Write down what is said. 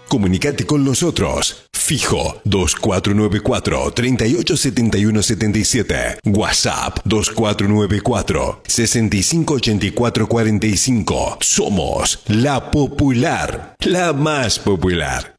Comunícate con nosotros. Fijo 2494 387177. WhatsApp 2494 658445. Somos La Popular, la más popular.